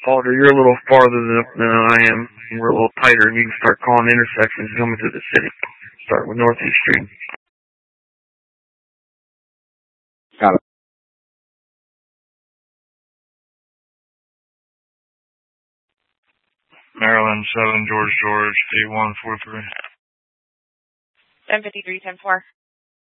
Alder, you're a little farther than I am. We're a little tighter, and you can start calling intersections coming through the city. Start with Northeast Street. Got it. Maryland 7 George 8143. 1053, 10-4.